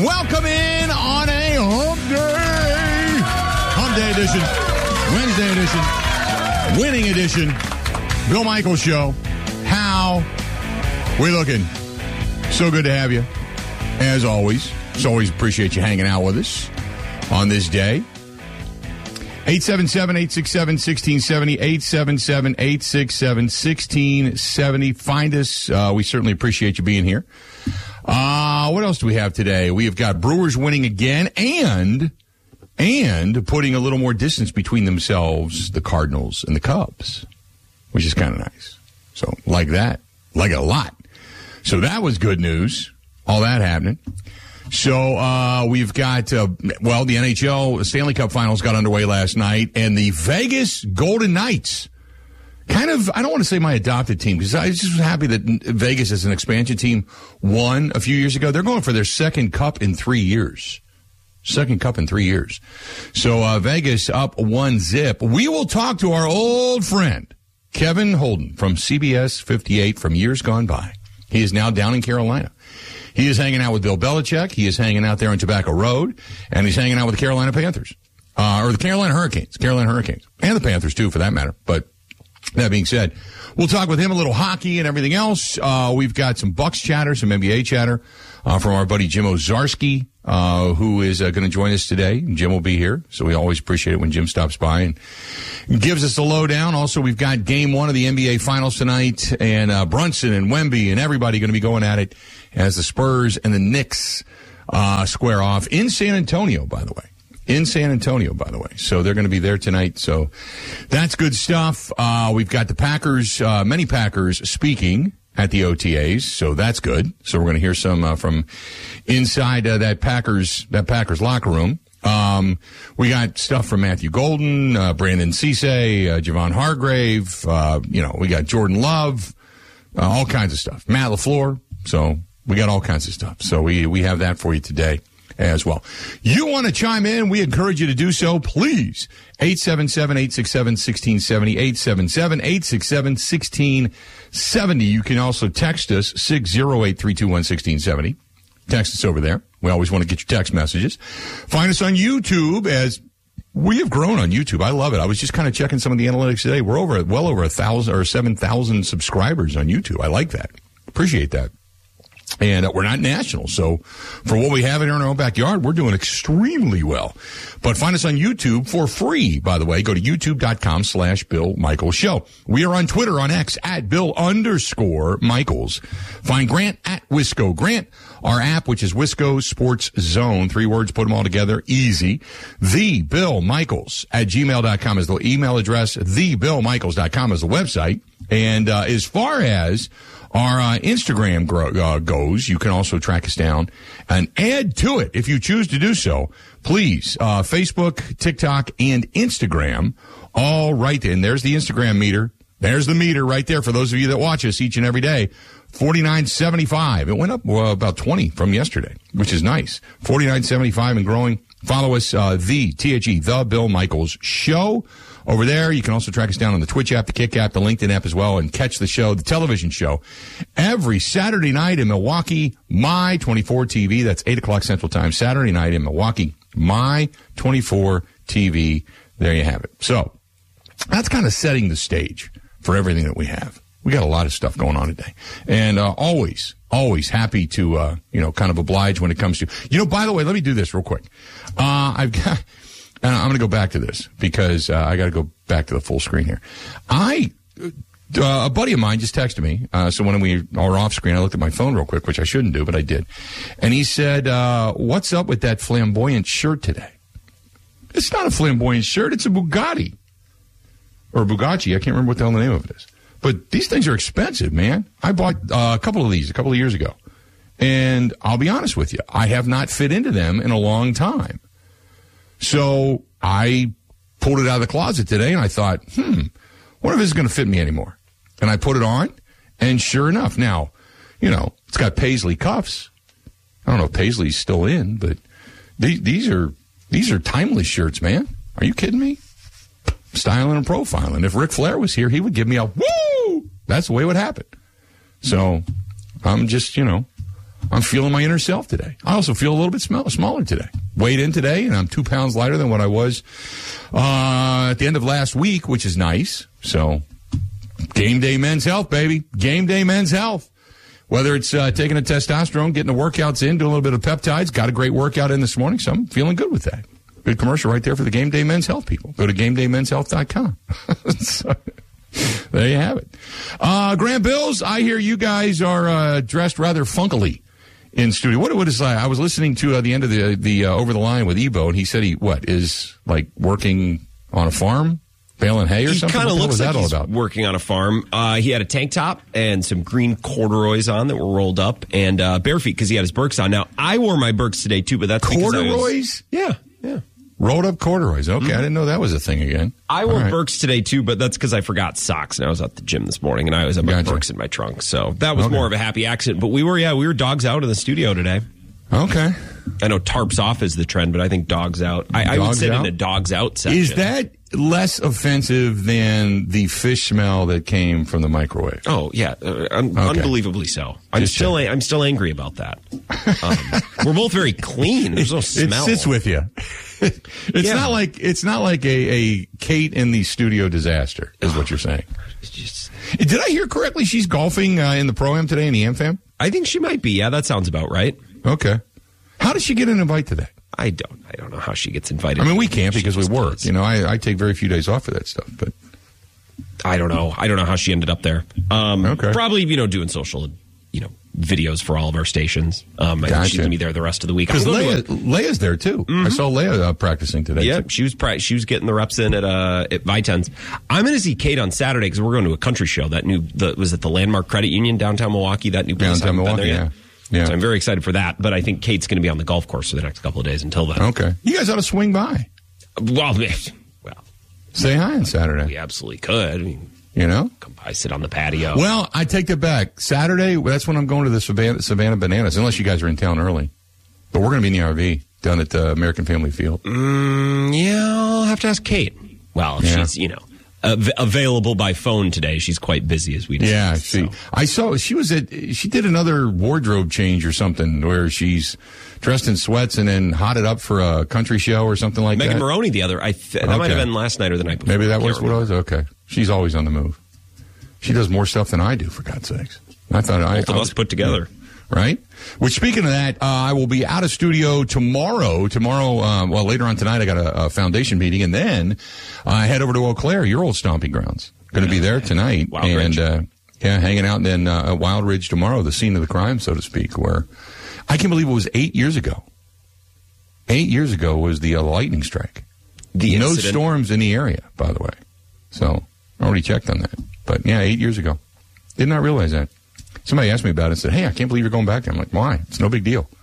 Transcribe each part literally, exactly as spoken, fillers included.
Welcome in on a hump day. Hump day edition. Wednesday edition. Winning edition. Bill Michaels Show. How we looking? So good to have you. As always. Just always appreciate you hanging out with us on this day. eight seven seven, eight six seven, one six seven zero. eight seven seven, eight six seven, one six seven zero. Find us. Uh, we certainly appreciate you being here. Uh, what else do we have today? We have got Brewers winning again and, and putting a little more distance between themselves, the Cardinals and the Cubs, which is kind of nice. So, like that. Like it a lot. So that was good news. All that happening. So, uh, we've got, uh, well, the N H L Stanley Cup Finals got underway last night, and the Vegas Golden Knights, kind of, I don't want to say my adopted team, because I was just happy that Vegas as an expansion team won a few years ago. They're going for their second cup in three years. Second cup in three years. So, uh, Vegas up one zip. We will talk to our old friend, Kevin Holden from C B S fifty-eight from years gone by. He is now down in Carolina. He is hanging out with Bill Belichick. He is hanging out there on Tobacco Road, and he's hanging out with the Carolina Panthers, uh, or the Carolina Hurricanes, Carolina Hurricanes, and the Panthers too, for that matter. But that being said, we'll talk with him a little hockey and everything else. Uh, we've got some Bucks chatter, some N B A chatter uh, from our buddy Jim Owczarski, uh, who is uh, going to join us today. Jim will be here, so we always appreciate it when Jim stops by and gives us the lowdown. Also, we've got game one of the N B A Finals tonight, and uh, Brunson and Wemby and everybody going to be going at it as the Spurs and the Knicks uh, square off in San Antonio, by the way. In San Antonio, by the way. So they're going to be there tonight. So that's good stuff. Uh, we've got the Packers, uh, many Packers speaking at the O T As. So that's good. So we're going to hear some uh, from inside uh, that Packers, that Packers locker room. Um, we got stuff from Matthew Golden, uh, Brandon Cisse, uh, Javon Hargrave. Uh, you know, we got Jordan Love, uh, all kinds of stuff. Matt LaFleur. So we got all kinds of stuff. So we, we have that for you today as well. You want to chime in? We encourage you to do so, please. eight seven seven, eight six seven, one six seven zero. eight seven seven, eight six seven, one six seven zero. You can also text us, six zero eight, three two one, one six seven zero. Text us over there. We always want to get your text messages. Find us on YouTube, as we have grown on YouTube. I love it. I was just kind of checking some of the analytics today. We're over, well over a thousand or seven thousand subscribers on YouTube. I like that. Appreciate that. And uh, we're not national, so for what we have in our own backyard, we're doing extremely well. But find us on YouTube for free, by the way. Go to youtube.com slash Bill Michaels Show. We are on Twitter, on X, at Bill underscore Michaels. Find Grant at Wisco Grant. Our app, which is Wisco Sports Zone. Three words, put them all together, easy. The Bill Michaels at gmail dot com is the email address. the bill michaels dot com is the website. And uh, as far as our uh, Instagram grow, uh, goes, you can also track us down and add to it if you choose to do so. Please, uh, Facebook, TikTok, and Instagram, all right there. And there's the Instagram meter. There's the meter right there for those of you that watch us each and every day. forty-nine seventy-five. It went up uh, about twenty from yesterday, which is nice. forty-nine seventy-five and growing. Follow us, uh, the T H E, The Bill Michaels Show. Over there, you can also track us down on the Twitch app, the Kick app, the LinkedIn app as well, and catch the show, the television show, every Saturday night in Milwaukee, My twenty-four T V. That's eight o'clock Central Time, Saturday night in Milwaukee, My twenty-four T V. There you have it. So that's kind of setting the stage for everything that we have. We got a lot of stuff going on today. And uh, always, always happy to, uh, you know, kind of oblige when it comes to, you know, by the way, let me do this real quick. Uh, I've got... And I'm going to go back to this because uh, I got to go back to the full screen here. I, uh, a buddy of mine just texted me. Uh, so when we are off screen, I looked at my phone real quick, which I shouldn't do, but I did. And he said, uh, what's up with that flamboyant shirt today? It's not a flamboyant shirt. It's a Bugatti. Or Bugatti. I can't remember what the hell the name of it is. But these things are expensive, man. I bought uh, a couple of these a couple of years ago. And I'll be honest with you, I have not fit into them in a long time. So I pulled it out of the closet today, and I thought, hmm, what if this is going to fit me anymore? And I put it on, and sure enough, now, you know, it's got paisley cuffs. I don't know if paisley's still in, but these, these are these are timeless shirts, man. Are you kidding me? Styling and profiling. If Ric Flair was here, he would give me a woo! That's the way it would happen. So I'm just, you know, I'm feeling my inner self today. I also feel a little bit small, smaller today. Weighed in today, and I'm two pounds lighter than what I was uh, at the end of last week, which is nice. So, game day men's health, baby. Game day men's health. Whether it's uh, taking a testosterone, getting the workouts in, doing a little bit of peptides, got a great workout in this morning, so I'm feeling good with that. Good commercial right there for the Game Day Men's Health people. Go to game day men's health dot com. So, there you have it. Uh, Grant Bills, I hear you guys are uh, dressed rather funkily in studio. What, what is uh, I was listening to uh, the end of the the uh, Over the Line with Ebo, and he said he, what, is like working on a farm? Baling hay or he something? He kind of looks like all he's about? working on a farm. Uh, he had a tank top and some green corduroys on that were rolled up, and uh, bare feet because he had his Birks on. Now, I wore my Birks today, too, but that's corduroys? because I was, yeah, yeah. Rolled up corduroys. Okay, mm-hmm. I didn't know that was a thing again. I wore right. Birks today, too, but that's because I forgot socks, and I was at the gym this morning, and I always have my gotcha. Birks in my trunk. So that was okay. more of a happy accident. But we were, yeah, we were dogs out in the studio today. Okay. I know tarps off is the trend, but I think dogs out. I, I would sit out? in a dogs out section. Is that less offensive than the fish smell that came from the microwave? Oh yeah, uh, un- okay. unbelievably so. I'm Just still, a- I'm still angry about that. Um, we're both very clean. There's no smell. It sits with you. It's yeah. not like it's not like a, a Kate in the studio disaster, is what you're saying. Just, Did I hear correctly? She's golfing uh, in the Pro-Am today in the AmFam? I think she might be. Yeah, that sounds about right. Okay. How does she get an invite to that? I don't. I don't know how she gets invited. I mean, we can't because we work. Does. You know, I, I take very few days off for that stuff. But I don't know. I don't know how she ended up there. Um, okay. Probably, you know, doing social, you know, videos for all of our stations. Um, I gotcha. think she's gonna be there the rest of the week. Because Leia, Leia's there too. Mm-hmm. I saw Leia uh, practicing today. Yeah, too. she was pra- she was getting the reps in at uh at Vitens. I'm going to see Kate on Saturday because we're going to a country show. That new the, was it the Landmark Credit Union downtown Milwaukee? That new place downtown Milwaukee. Yeah. Yeah. So I'm very excited for that, but I think Kate's going to be on the golf course for the next couple of days until then. Okay. You guys ought to swing by. Well, well. Say hi on Saturday. We absolutely could. I mean, you know? Come by, sit on the patio. Well, I take that back. Saturday, that's when I'm going to the Savannah, Savannah Bananas, unless you guys are in town early. But we're going to be in the R V down at the American Family Field. Mm, yeah, I'll have to ask Kate. Well, if yeah. she's, you know. Uh, available by phone today. She's quite busy, as we discussed. Yeah, see, so. I saw she was at. She did another wardrobe change or something where she's dressed in sweats and then hotted up for a country show or something like Megan that. Megan Maroney, the other. I th- that okay. might have been last night or the night before. Maybe that was remember. what it was. Okay, she's always on the move. She does more stuff than I do, for God's sakes. I thought both I of us put together. Right? Which, speaking of that, uh, I will be out of studio tomorrow. Tomorrow, uh, well, later on tonight, I got a, a foundation meeting, and then I uh, head over to Eau Claire, your old stomping grounds. Going to be there tonight. Wild and, Ridge. Uh, yeah, hanging out, and then uh, at Wild Ridge tomorrow, the scene of the crime, so to speak, where I can't believe it was eight years ago. Eight years ago was the uh, lightning strike. The no incident. storms in the area, by the way. So, I already checked on that. But, yeah, eight years ago. Did not realize that. Somebody asked me about it and said, hey, I can't believe you're going back there. I'm like, why? It's no big deal.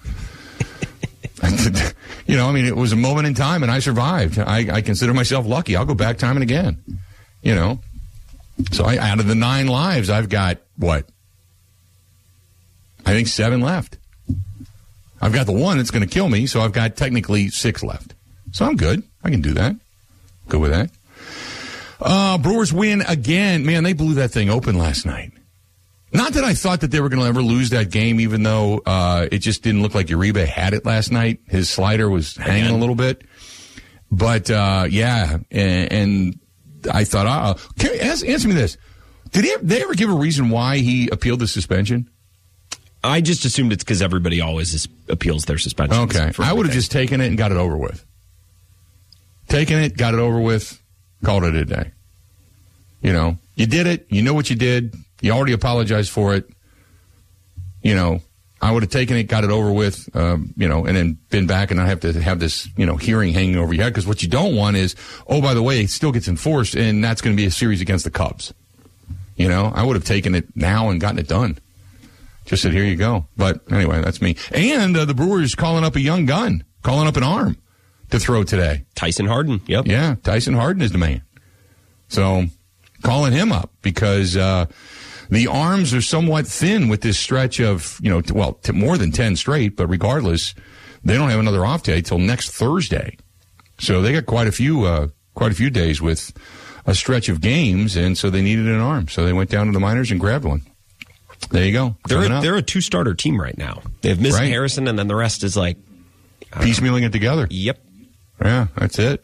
You know, I mean, it was a moment in time, and I survived. I, I consider myself lucky. I'll go back time and again. You know? So I, out of the nine lives, I've got, what? I think seven left. I've got the one that's going to kill me, so I've got technically six left. So I'm good. I can do that. Good with that. Uh, Brewers win again. Man, they blew that thing open last night. Not that I thought that they were going to ever lose that game, even though uh, it just didn't look like Uribe had it last night. His slider was hanging Again. a little bit. But, uh, yeah, and, and I thought, uh, can you ask, answer me this. Did he, they ever give a reason why he appealed the suspension? I just assumed it's because everybody always is, appeals their suspension. Okay. I would have just taken it and got it over with. Taken it, got it over with, called it a day. You know, you did it. You know what you did. You already apologized for it. You know, I would have taken it, got it over with, um, you know, and then been back and not have to have this, you know, hearing hanging over your head. Because what you don't want is, oh, by the way, it still gets enforced, and that's going to be a series against the Cubs. You know, I would have taken it now and gotten it done. Just said, here you go. But anyway, that's me. And uh, the Brewers calling up a young gun, calling up an arm to throw today. Tyson Harden, yep. Yeah, Tyson Harden is the man. So calling him up because uh, the arms are somewhat thin with this stretch of, you know, t- well, t- more than ten straight, but regardless, they don't have another off day till next Thursday. So they got quite a few, uh, quite a few days with a stretch of games, and so they needed an arm. So they went down to the minors and grabbed one. There you go. They're a, they're a two-starter team right now. They have Miz right. Harrison, and then the rest is like... piecemealing it together. Yep. Yeah, that's it.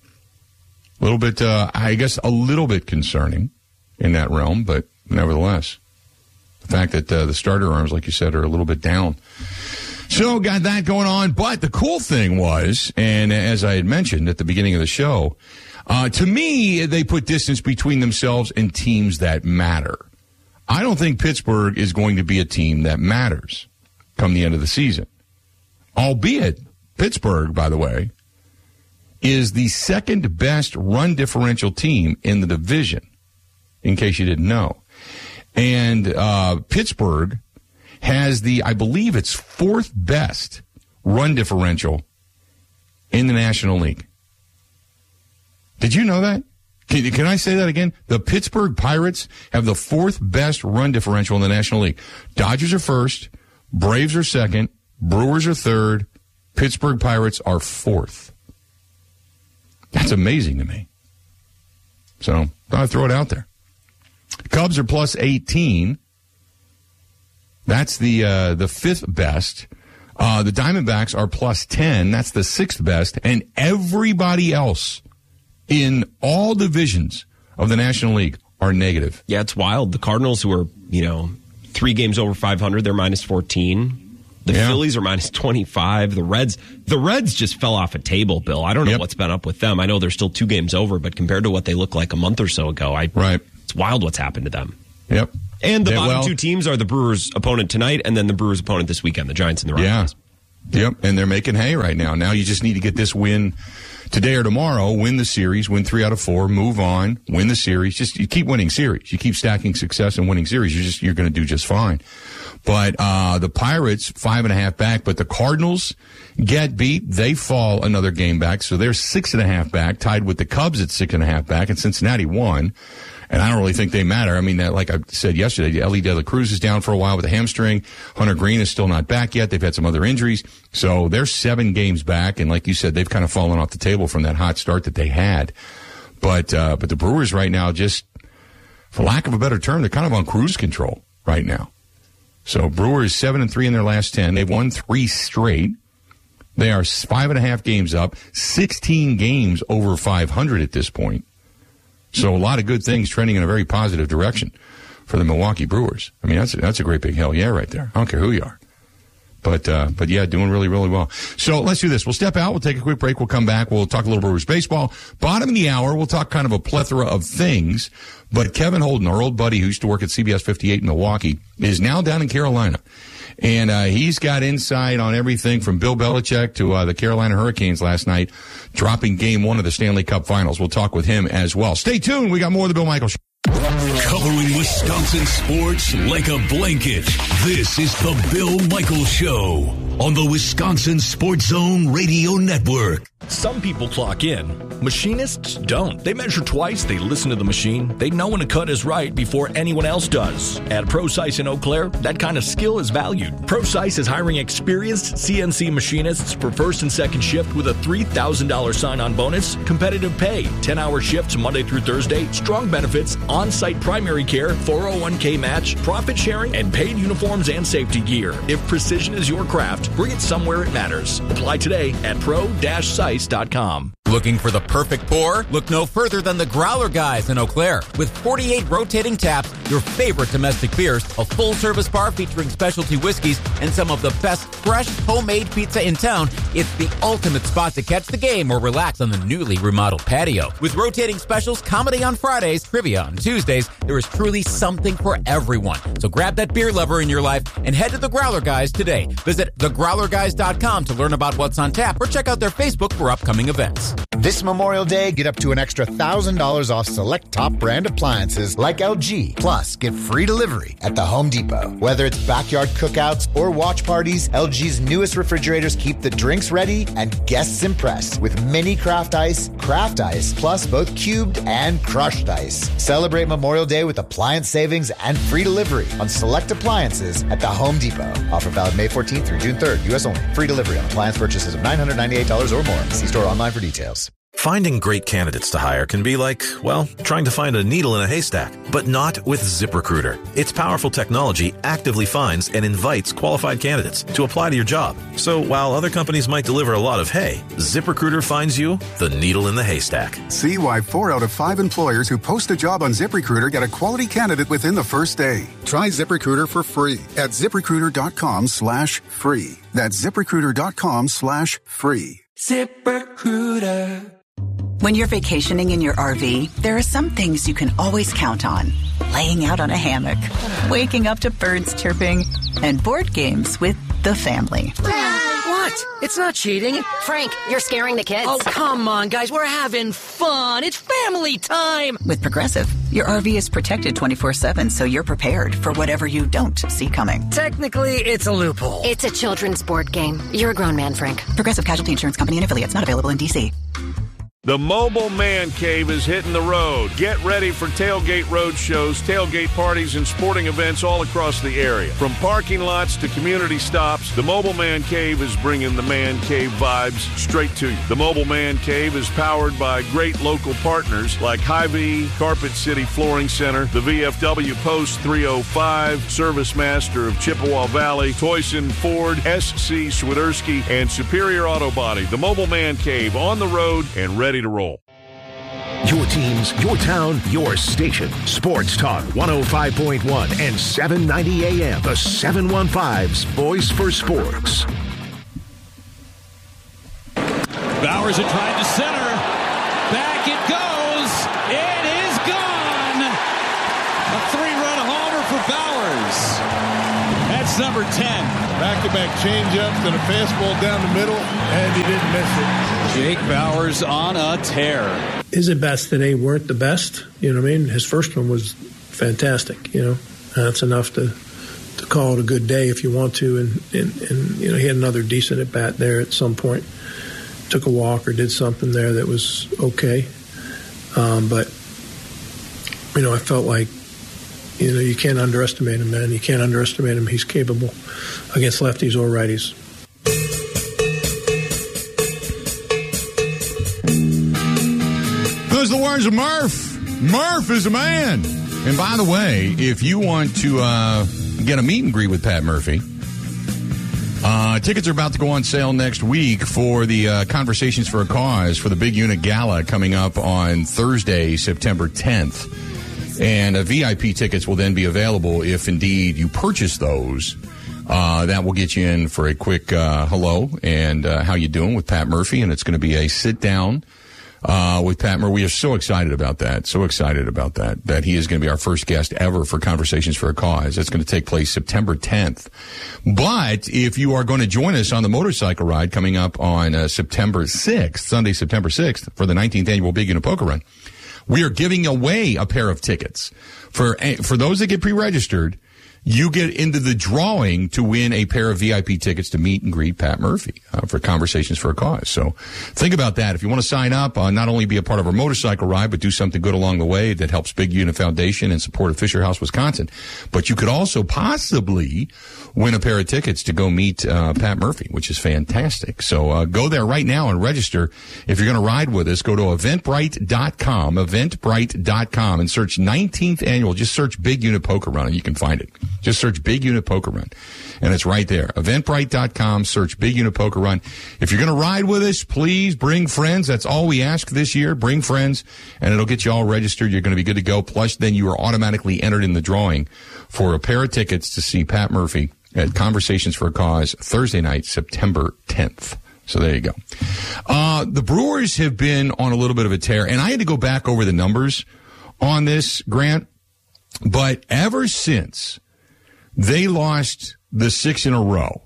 A little bit, uh, I guess, a little bit concerning in that realm, but nevertheless, the fact that uh, the starter arms, like you said, are a little bit down. So, got that going on. But the cool thing was, and as I had mentioned at the beginning of the show, uh, to me, they put distance between themselves and teams that matter. I don't think Pittsburgh is going to be a team that matters come the end of the season. Albeit, Pittsburgh, by the way, is the second best run differential team in the division, in case you didn't know. And uh, Pittsburgh has the, I believe it's fourth best run differential in the National League. Did you know that? Can, can I say that again? The Pittsburgh Pirates have the fourth best run differential in the National League. Dodgers are first, Braves are second, Brewers are third, Pittsburgh Pirates are fourth. That's amazing to me. So, I'll throw it out there. Cubs are plus eighteen. That's the uh, the fifth best. Uh, the Diamondbacks are plus ten. That's the sixth best. And everybody else in all divisions of the National League are negative. Yeah, it's wild. The Cardinals, who are, you know, three games over five hundred, they're minus fourteen. The yeah. Phillies are minus twenty-five. The Reds, the Reds just fell off a table, Bill. I don't know yep. what's been up with them. I know they're still two games over, but compared to what they looked like a month or so ago, I, right. it's wild what's happened to them. Yep. And the yeah, bottom well, two teams are the Brewers' opponent tonight and then the Brewers' opponent this weekend, the Giants and the Rockies. Yeah. Yep, and they're making hay right now. Now you just need to get this win today or tomorrow, win the series, win three out of four, move on, win the series. Just you keep winning series. You keep stacking success and winning series. You're just you're going to do just fine. But uh, the Pirates, five and a half back. But the Cardinals get beat. They fall another game back. So they're six and a half back, tied with the Cubs at six and a half back. And Cincinnati won. And I don't really think they matter. I mean, like I said yesterday, Ellie De La Cruz is down for a while with a hamstring. Hunter Green is still not back yet. They've had some other injuries. So they're seven games back. And like you said, they've kind of fallen off the table from that hot start that they had. But uh, but the Brewers right now, just for lack of a better term, they're kind of on cruise control right now. So Brewers seven and three in their last ten. They've won three straight. They are five and a half games up, sixteen games over five hundred at this point. So a lot of good things trending in a very positive direction for the Milwaukee Brewers. I mean, that's a, that's a great big hell yeah right there. I don't care who you are. But, uh, but yeah, doing really, really well. So let's do this. We'll step out. We'll take a quick break. We'll come back. We'll talk a little Brewers baseball. Bottom of the hour, we'll talk kind of a plethora of things. But Kevin Holden, our old buddy who used to work at C B S fifty-eight in Milwaukee, is now down in Carolina. And uh, he's got insight on everything from Bill Belichick to uh, the Carolina Hurricanes last night, dropping game one of the Stanley Cup Finals. We'll talk with him as well. Stay tuned. We got more of the Bill Michaels Show. Covering Wisconsin sports like a blanket. This is the Bill Michaels Show on the Wisconsin Sports Zone Radio Network. Some people clock in. Machinists don't. They measure twice, they listen to the machine, they know when a cut is right before anyone else does. At ProSice in Eau Claire, that kind of skill is valued. ProSice is hiring experienced C N C machinists for first and second shift with a three thousand dollars sign-on bonus, competitive pay, ten-hour shifts Monday through Thursday, strong benefits, on-site primary care, four oh one k match, profit sharing, and paid uniforms and safety gear. If precision is your craft, bring it somewhere it matters. Apply today at pro dash sice dot com. Looking for the perfect pour? Look no further than the Growler Guys in Eau Claire. With forty-eight rotating taps, your favorite domestic beers, a full-service bar featuring specialty whiskeys, and some of the best fresh homemade pizza in town, it's the ultimate spot to catch the game or relax on the newly remodeled patio. With rotating specials, comedy on Fridays, trivia on Tuesdays, there is truly something for everyone. So grab that beer lover in your life and head to the Growler Guys today. Visit the growler guys dot com to learn about what's on tap or check out their Facebook for upcoming events. This Memorial Day, get up to an extra one thousand dollars off select top brand appliances like L G. Plus, get free delivery at the Home Depot. Whether it's backyard cookouts or watch parties, L G's newest refrigerators keep the drinks ready and guests impressed with mini craft ice, craft ice, plus both cubed and crushed ice. Celebrate Memorial Day with appliance savings and free delivery on select appliances at the Home Depot. Offer valid May fourteenth through June third, U S only. Free delivery on appliance purchases of nine hundred ninety-eight dollars or more. See store online for details. Finding great candidates to hire can be like, well, trying to find a needle in a haystack, but not with ZipRecruiter. Its powerful technology actively finds and invites qualified candidates to apply to your job. So while other companies might deliver a lot of hay, ZipRecruiter finds you the needle in the haystack. See why four out of five employers who post a job on ZipRecruiter get a quality candidate within the first day. Try ZipRecruiter for free at ZipRecruiter.com slash free. That's ZipRecruiter.com slash free. ZipRecruiter. When you're vacationing in your R V, there are some things you can always count on. Laying out on a hammock, waking up to birds chirping, and board games with the family. What? It's not cheating. Frank, you're scaring the kids. Oh, come on, guys. We're having fun. It's family time. With Progressive, your R V is protected twenty-four seven, so you're prepared for whatever you don't see coming. Technically, it's a loophole. It's a children's board game. You're a grown man, Frank. Progressive Casualty Insurance Company and affiliates, not available in D C. The Mobile Man Cave is hitting the road. Get ready for tailgate road shows, tailgate parties, and sporting events all across the area. From parking lots to community stops, the Mobile Man Cave is bringing the Man Cave vibes straight to you. The Mobile Man Cave is powered by great local partners like Hy-Vee, Carpet City Flooring Center, the V F W Post three oh five, Service Master of Chippewa Valley, Toyson Ford, S C Swiderski, and Superior Auto Body. The Mobile Man Cave on the road and ready to roll. Your teams, your town, your station. Sports Talk one oh five point one and seven ninety A M. The seven fifteen's Voice for Sports. Bowers had tried to center. Back it goes. It is gone. A three-run homer for Bowers. That's number ten. Back-to-back changeups and a fastball down the middle, and he didn't miss it. Jake Bowers on a tear. His at-bats today weren't the best. You know what I mean? His first one was fantastic, you know. That's enough to to call it a good day if you want to. And, and, and you know, he had another decent at-bat there at some point. Took a walk or did something there that was okay. Um, but, you know, I felt like, you know, you can't underestimate him, man. You can't underestimate him. He's capable against lefties or righties. Those are the words of Murph. Murph is a man. And by the way, if you want to uh, get a meet and greet with Pat Murphy, uh, tickets are about to go on sale next week for the uh, Conversations for a Cause for the Big Unit Gala coming up on Thursday, September tenth. And uh, V I P tickets will then be available if indeed you purchase those. Uh, that will get you in for a quick uh, hello and uh, how you doing with Pat Murphy. And it's going to be a sit down uh, with Pat Murphy. We are so excited about that. So excited about that, that he is going to be our first guest ever for Conversations for a Cause. That's going to take place September tenth. But if you are going to join us on the motorcycle ride coming up on uh, September sixth, Sunday, September sixth, for the nineteenth annual Big Unit Poker Run, we are giving away a pair of tickets. For for those that get pre-registered, you get into the drawing to win a pair of V I P tickets to meet and greet Pat Murphy uh, for Conversations for a Cause. So think about that. If you want to sign up, uh, not only be a part of our motorcycle ride, but do something good along the way that helps Big Unit Foundation and support of Fisher House, Wisconsin. But you could also possibly win a pair of tickets to go meet uh, Pat Murphy, which is fantastic. So uh, go there right now and register. If you're going to ride with us, go to eventbrite dot com, eventbrite dot com, and search nineteenth Annual. Just search Big Unit Poker Run, and you can find it. Just search Big Unit Poker Run, and it's right there. eventbrite dot com, search Big Unit Poker Run. If you're going to ride with us, please bring friends. That's all we ask this year. Bring friends, and it'll get you all registered. You're going to be good to go. Plus, then you are automatically entered in the drawing for a pair of tickets to see Pat Murphy at Conversations for a Cause Thursday night, September tenth. So there you go. Uh, the Brewers have been on a little bit of a tear, and I had to go back over the numbers on this, Grant, but ever since they lost the six in a row,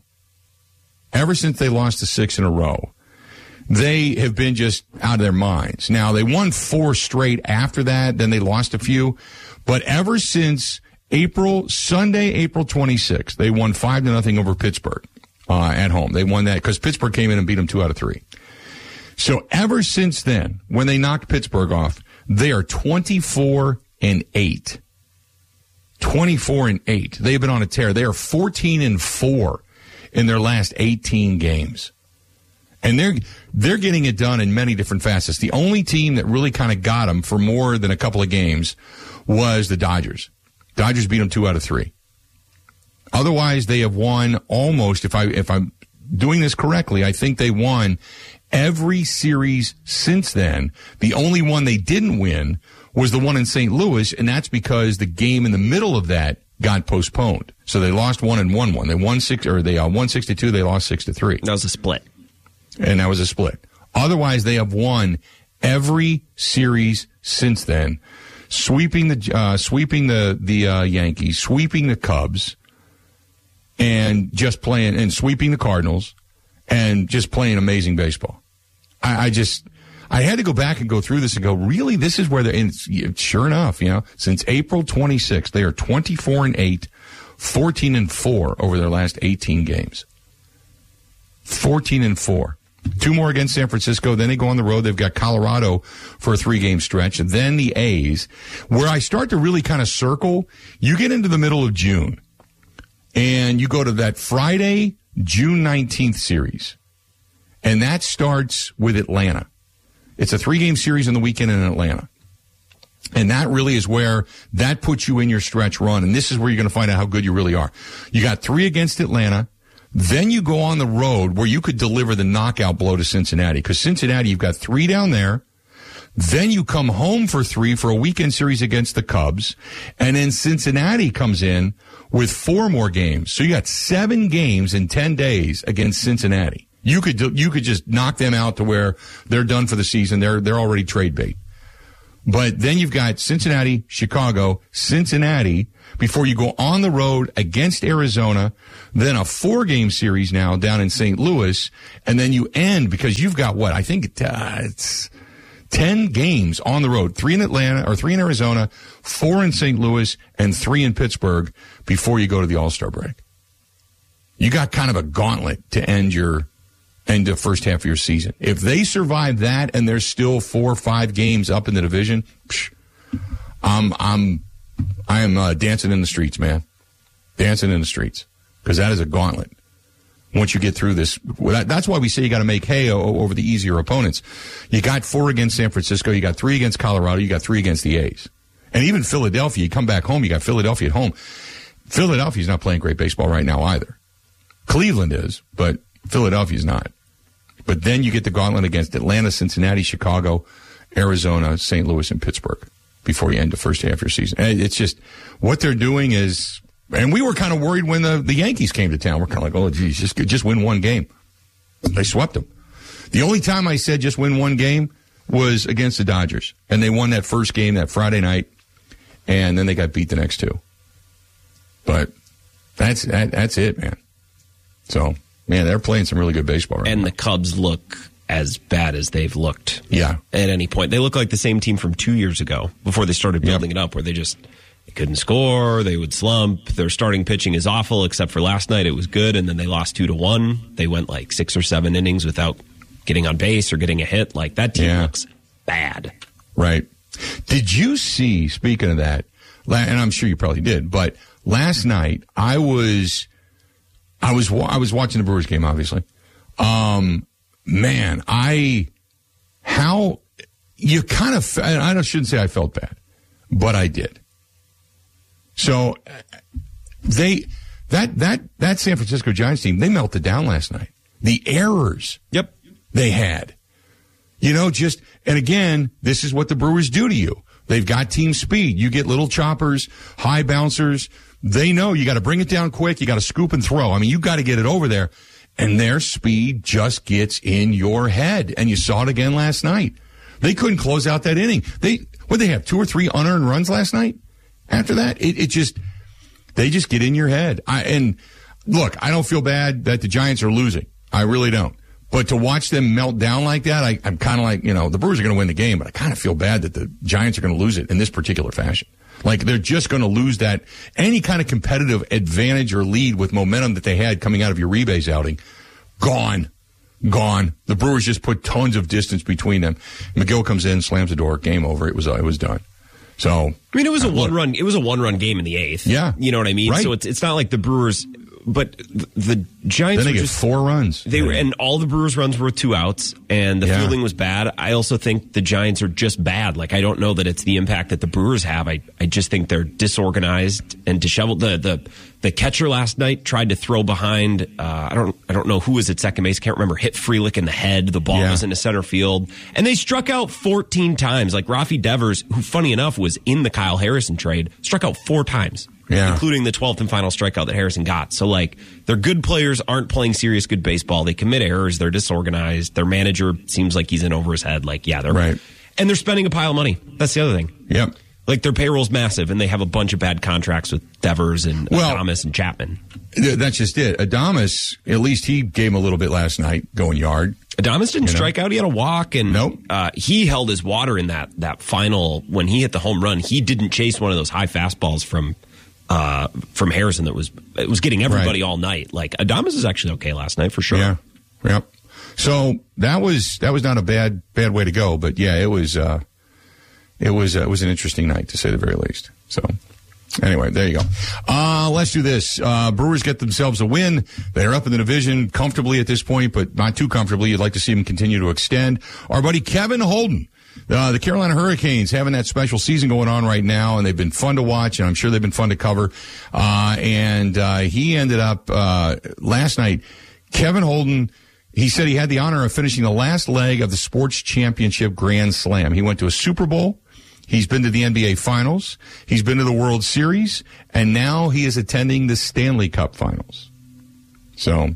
ever since they lost the six in a row, they have been just out of their minds. Now, they won four straight after that, then they lost a few, but ever since April, Sunday, April twenty-sixth, they won five to nothing over Pittsburgh uh, at home. They won that because Pittsburgh came in and beat them two out of three. So ever since then, when they knocked Pittsburgh off, they are twenty-four and eight. twenty-four and eight. They've been on a tear. They are fourteen and four in their last eighteen games. And they're they're getting it done in many different facets. The only team that really kind of got them for more than a couple of games was the Dodgers. Dodgers beat them two out of three. Otherwise, they have won almost, if I if I'm doing this correctly, I think they won every series since then. The only one they didn't win was the one in Saint Louis, and that's because the game in the middle of that got postponed. So they lost one and won one. They won six, or they uh, won six to two. They lost six to three. That was a split. And that was a split. Otherwise, they have won every series since then, sweeping the uh, sweeping the the uh, Yankees, sweeping the Cubs, and just playing and sweeping the Cardinals, and just playing amazing baseball. I, I just I had to go back and go through this and go, really, this is where they're. And it's, sure enough, you know, since April twenty-sixth, they are twenty-four and eight, fourteen and four over their last eighteen games. fourteen and four. Two more against San Francisco. Then they go on the road. They've got Colorado for a three-game stretch. And then the A's, where I start to really kind of circle, you get into the middle of June, and you go to that Friday, June nineteenth series. And that starts with Atlanta. It's a three-game series in the weekend in Atlanta. And that really is where that puts you in your stretch run. And this is where you're going to find out how good you really are. You got three against Atlanta. Then you go on the road where you could deliver the knockout blow to Cincinnati. Because Cincinnati, you've got three down there. Then you come home for three for a weekend series against the Cubs. And then Cincinnati comes in with four more games. So you got seven games in ten days against Cincinnati. You could you could just knock them out to where they're done for the season. They're they're already trade bait. But then you've got Cincinnati, Chicago, Cincinnati, before you go on the road against Arizona, then a four-game series now down in Saint Louis, and then you end, because you've got what? I think uh, it's ten games on the road, three in Atlanta, or three in Arizona, four in Saint Louis, and three in Pittsburgh before you go to the All-Star break. You got kind of a gauntlet to end your end the first half of your season. If they survive that and there's still four or five games up in the division, psh, I'm I'm I am uh, dancing in the streets, man. Dancing in the streets, because that is a gauntlet. Once you get through this, that, that's why we say you got to make hay o- over the easier opponents. You got four against San Francisco, you got three against Colorado, you got three against the A's, and even Philadelphia. You come back home, you got Philadelphia at home. Philadelphia's not playing great baseball right now either. Cleveland is, but Philadelphia's not. But then you get the gauntlet against Atlanta, Cincinnati, Chicago, Arizona, Saint Louis, and Pittsburgh before you end the first half of your season. And it's just, what they're doing is, and we were kind of worried when the, the Yankees came to town. We're kind of like, oh, geez, just, just win one game. They swept them. The only time I said just win one game was against the Dodgers. And they won that first game that Friday night, and then they got beat the next two. But that's that, that's it, man. So, man, they're playing some really good baseball right and now. And the Cubs look as bad as they've looked. Yeah. At any point. They look like the same team from two years ago before they started building yep. it up, where they just they couldn't score, they would slump. Their starting pitching is awful, except for last night it was good, and then they lost two to one. They went like six or seven innings without getting on base or getting a hit. Like, that team yeah. looks bad. Right. Did you see, speaking of that, and I'm sure you probably did, but last night I was I was I was watching the Brewers game, obviously. Um, man, I how you kind of I shouldn't say I felt bad, but I did. So they that that that San Francisco Giants team, they melted down last night. The errors, yep, they had. You know, just and again, this is what the Brewers do to you. They've got team speed. You get little choppers, high bouncers. They know you got to bring it down quick. You got to scoop and throw. I mean, you got to get it over there. And their speed just gets in your head. And you saw it again last night. They couldn't close out that inning. They what they have two or three unearned runs last night. After that, it, it just they just get in your head. I and look, I don't feel bad that the Giants are losing. I really don't. But to watch them melt down like that, I, I'm kind of like, you know, the Brewers are going to win the game, but I kind of feel bad that the Giants are going to lose it in this particular fashion. Like, they're just going to lose that, any kind of competitive advantage or lead with momentum that they had coming out of Uribe's outing. Gone. Gone. The Brewers just put tons of distance between them. McGill comes in, slams the door, game over. It was uh, it was done. So, I mean, it was a uh, one run. It was a one run game in the eighth. Yeah, you know what I mean. Right. So it's it's not like the Brewers but the, the Giants then they were get just, four runs. They were, and all the Brewers' runs were with two outs, and the Yeah. fielding was bad. I also think the Giants are just bad. Like, I don't know that it's the impact that the Brewers have. I, I just think they're disorganized and disheveled. The the the catcher last night tried to throw behind. Uh, I don't I don't know who was at second base. Can't remember. Hit Frelick in the head. The ball Yeah. was into center field, and they struck out fourteen times. Like Rafi Devers, who funny enough was in the Kyle Harrison trade, struck out four times. Yeah. Including the twelfth and final strikeout that Harrison got. So, like, their good players aren't playing serious good baseball. They commit errors. They're disorganized. Their manager seems like he's in over his head. Like, yeah, they're right. And they're spending a pile of money. That's the other thing. Yep. Like, their payroll's massive, and they have a bunch of bad contracts with Devers and Well, Adames and Chapman. Th- That's just it. Adames, at least he gave him a little bit last night going yard. Adames didn't You know? strike out. He had a walk, and Nope. uh, he held his water in that, that final. When he hit the home run, he didn't chase one of those high fastballs from uh, from Harrison that was it was getting everybody Right. all night. Like, Adames is actually okay last night for sure. Yeah. Yep. So that was that was not a bad bad way to go, but yeah, it was uh, it was uh, it was an interesting night to say the very least. So anyway, there you go. Uh, let's do this. Uh, Brewers get themselves a win. They're up in the division comfortably at this point, but not too comfortably. You'd like to see them continue to extend. Our buddy Kevin Holden. Uh, the Carolina Hurricanes having that special season going on right now, and they've been fun to watch, and I'm sure they've been fun to cover. Uh, and uh, he ended up uh, last night, Kevin Holden, he said he had the honor of finishing the last leg of the Sports Championship Grand Slam. He went to a Super Bowl. He's been to the N B A Finals. He's been to the World Series, and now he is attending the Stanley Cup Finals. So...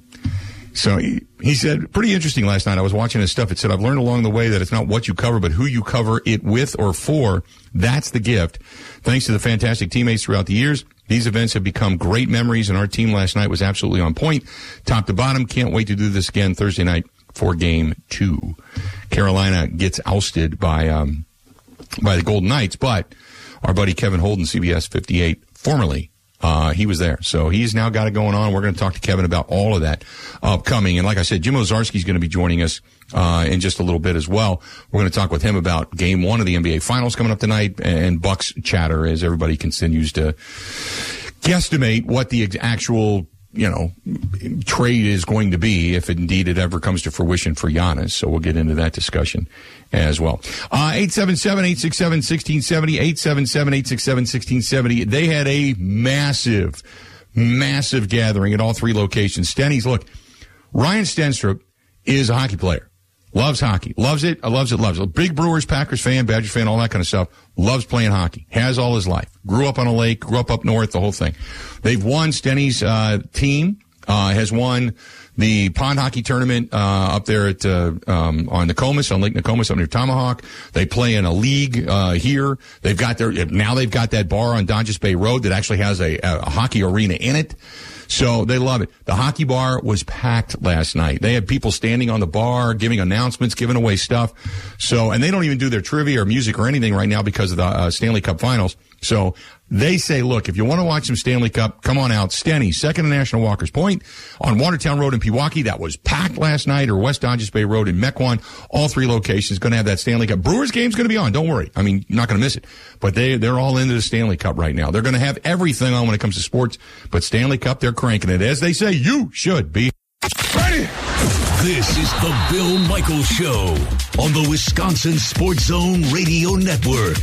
So he, he said, pretty interesting last night. I was watching his stuff. It said, I've learned along the way that it's not what you cover, but who you cover it with or for. That's the gift. Thanks to the fantastic teammates throughout the years, these events have become great memories, and our team last night was absolutely on point, top to bottom. Can't wait to do this again Thursday night for game two. Carolina gets ousted by, um, by the Golden Knights, but our buddy Kevin Holden, C B S fifty-eight, formerly Uh, he was there. So he's now got it going on. We're going to talk to Kevin about all of that upcoming. And like I said, Jim Ozarski is going to be joining us uh, in just a little bit as well. We're going to talk with him about game one of the N B A Finals coming up tonight and Bucks chatter as everybody continues to guesstimate what the actual, you know, trade is going to be if indeed it ever comes to fruition for Giannis. So we'll get into that discussion as well. Uh, eight seven seven, eight six seven, one six seven zero, eight seven seven, eight six seven, one six seven zero. They had a massive, massive gathering at all three locations. Stenny's, look, Ryan Stenstrup is a hockey player. Loves hockey. Loves it. Loves it. Loves it. Big Brewers, Packers fan, Badgers fan, all that kind of stuff. Loves playing hockey. Has all his life. Grew up on a lake. Grew up up north, the whole thing. They've won. Stenny's uh, team uh, has won the pond hockey tournament uh, up there at uh, um, on Nokomis, on Lake Nokomis, up near Tomahawk. They play in a league uh, here. They've got their now they've got that bar on Donges Bay Road that actually has a, a hockey arena in it. So they love it. The hockey bar was packed last night. They had people standing on the bar, giving announcements, giving away stuff. So, and they don't even do their trivia or music or anything right now because of the uh, Stanley Cup Finals. So they say, look, if you want to watch some Stanley Cup, come on out. Stenny, second to National Walker's Point on Watertown Road in Pewaukee. That was packed last night, or West Donges Bay Road in Mequon. All three locations going to have that Stanley Cup. Brewers game's going to be on. Don't worry. I mean, you're not going to miss it. But they, they're all into the Stanley Cup right now. They're going to have everything on when it comes to sports. But Stanley Cup, they're cranking it. As they say, you should be. Ready? This is the Bill Michaels Show on the Wisconsin Sports Zone Radio Network.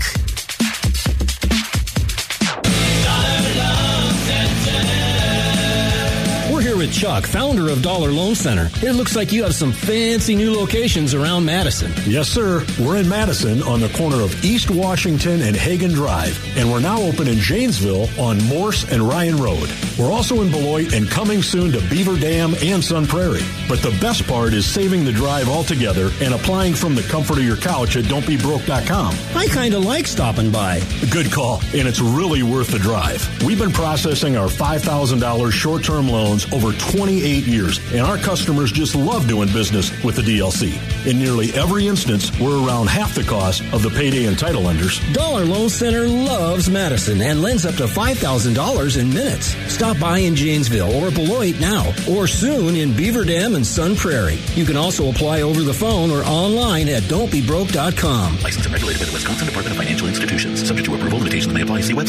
We're here with Chuck, founder of Dollar Loan Center. It looks like you have some fancy new locations around Madison. Yes, sir. We're in Madison on the corner of East Washington and Hagen Drive. And we're now open in Janesville on Morse and Ryan Road. We're also in Beloit and coming soon to Beaver Dam and Sun Prairie. But the best part is saving the drive altogether and applying from the comfort of your couch at don't be broke dot com. I kind of like stopping by. Good call. And it's really worth the drive. We've been processing our five thousand dollars short-term loans over twenty-eight years, and our customers just love doing business with the D L C. In nearly every instance, we're around half the cost of the payday and title lenders. Dollar Loan Center loves Madison and lends up to five thousand dollars in minutes. Stop by in Janesville or Beloit now, or soon in Beaver Dam and Sun Prairie. You can also apply over the phone or online at don't be broke dot com. Licensed and regulated by the Wisconsin Department of Financial Institutions. Subject to approval, limitations may apply. See website for details.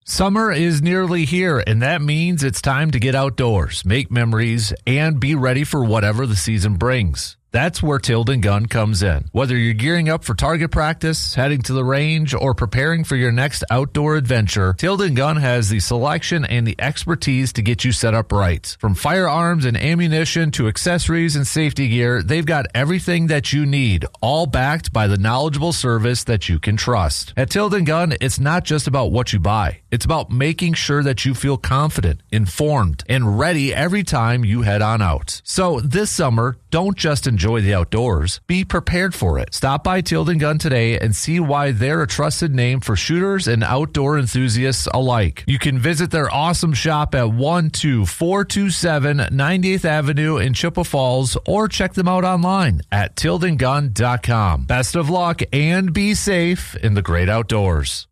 Summer is nearly here, and that means it's time to get outdoors, make memories, and be ready for whatever the season brings. That's where Tilden Gun comes in. Whether you're gearing up for target practice, heading to the range, or preparing for your next outdoor adventure, Tilden Gun has the selection and the expertise to get you set up right. From firearms and ammunition to accessories and safety gear, they've got everything that you need, all backed by the knowledgeable service that you can trust. At Tilden Gun, it's not just about what you buy. It's about making sure that you feel confident, informed, and ready every time you head on out. So this summer, don't just enjoy the outdoors. Be prepared for it. Stop by Tilden Gun today and see why they're a trusted name for shooters and outdoor enthusiasts alike. You can visit their awesome shop at one two four two seven ninetieth Avenue in Chippewa Falls or check them out online at tilden gun dot com. Best of luck and be safe in the great outdoors.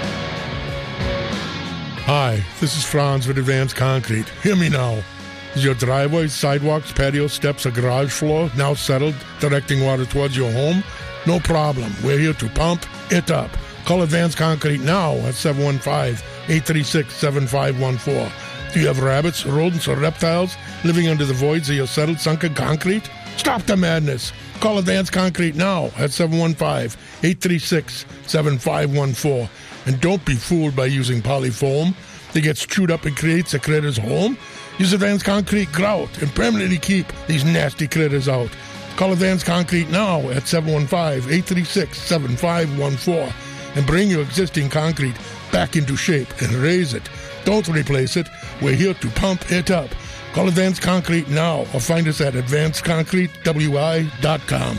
Hi, this is Franz with Advanced Concrete. Hear me now. Is your driveway, sidewalks, patio steps, or garage floor now settled, directing water towards your home? No problem. We're here to pump it up. Call Advanced Concrete now at seven one five, eight three six, seven five one four. Do you have rabbits, rodents, or reptiles living under the voids of your settled, sunken concrete? Stop the madness. Call Advanced Concrete now at seven one five, eight three six, seven five one four. And don't be fooled by using polyfoam that gets chewed up and creates a critter's home. Use Advanced Concrete grout and permanently keep these nasty critters out. Call Advanced Concrete now at seven one five, eight three six, seven five one four and bring your existing concrete back into shape and raise it. Don't replace it. We're here to pump it up. Call Advanced Concrete now or find us at advanced concrete w i dot com.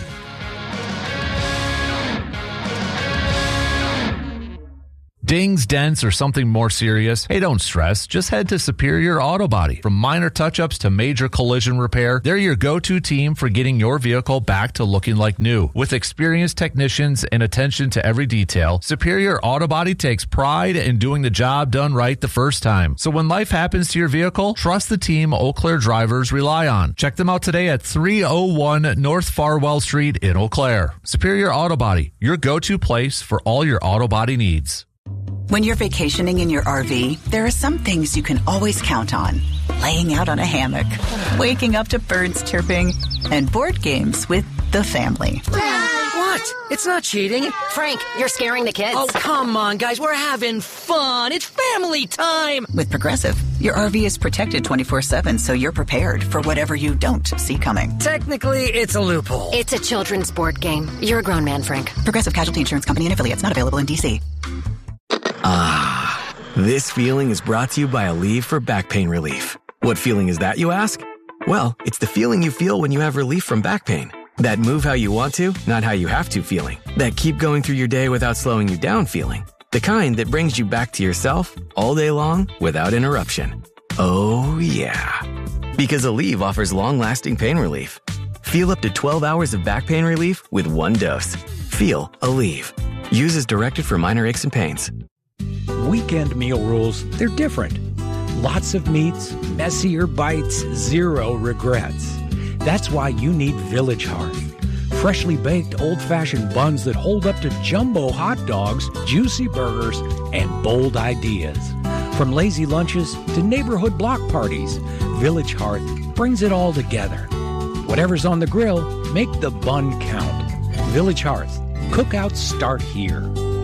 Dings, dents, or something more serious? Hey, don't stress. Just head to Superior Auto Body. From minor touch-ups to major collision repair, they're your go-to team for getting your vehicle back to looking like new. With experienced technicians and attention to every detail, Superior Auto Body takes pride in doing the job done right the first time. So when life happens to your vehicle, trust the team Eau Claire drivers rely on. Check them out today at three oh one North Farwell Street in Eau Claire. Superior Auto Body, your go-to place for all your auto body needs. When you're vacationing in your R V, there are some things you can always count on. Laying out on a hammock, waking up to birds chirping, and board games with the family. What? It's not cheating. Frank, you're scaring the kids. Oh, come on, guys. We're having fun. It's family time. With Progressive, your R V is protected twenty-four seven, so you're prepared for whatever you don't see coming. Technically, it's a loophole. It's a children's board game. You're a grown man, Frank. Progressive Casualty Insurance Company and affiliates, not available in D C. Ah, this feeling is brought to you by Aleve for back pain relief. What feeling is that, you ask? Well, it's the feeling you feel when you have relief from back pain. That move how you want to, not how you have to feeling. That keep going through your day without slowing you down feeling. The kind that brings you back to yourself all day long without interruption. Oh, yeah. Because Aleve offers long-lasting pain relief. Feel up to twelve hours of back pain relief with one dose. Feel Aleve. Use as directed for minor aches and pains. Weekend meal rules, they're different. Lots of meats, messier bites, zero regrets. That's why you need Village Hearth. Freshly baked old-fashioned buns that hold up to jumbo hot dogs, juicy burgers, and bold ideas. From lazy lunches to neighborhood block parties, Village Hearth brings it all together. Whatever's on the grill, make the bun count. Village Hearth. Cookouts start here.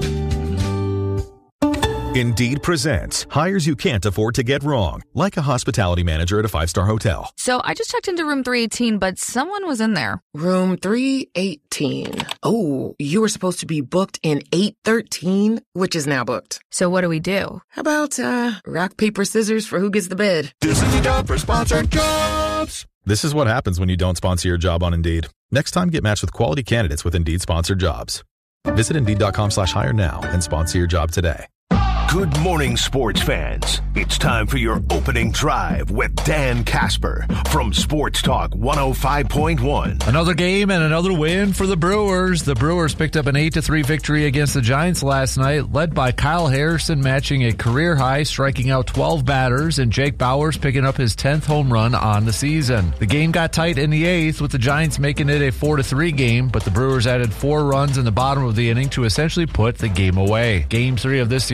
Indeed presents hires you can't afford to get wrong, like a hospitality manager at a five-star hotel. So I just checked into room three eighteen, but someone was in there. Room three eighteen. Oh, you were supposed to be booked in eight thirteen, which is now booked. So what do we do? How about, uh, rock, paper, scissors for who gets the bid? This is the job for sponsored jobs. This is what happens when you don't sponsor your job on Indeed. Next time, get matched with quality candidates with Indeed sponsored jobs. Visit Indeed.com slash hire now and sponsor your job today. Good morning, sports fans. It's time for your opening drive with Dan Casper from Sports Talk one oh five point one. Another game and another win for the Brewers. The Brewers picked up an eight to three victory against the Giants last night, led by Kyle Harrison matching a career high, striking out twelve batters, and Jake Bauers picking up his tenth home run on the season. The game got tight in the eighth, with the Giants making it a four to three game, but the Brewers added four runs in the bottom of the inning to essentially put the game away. Game three of this series is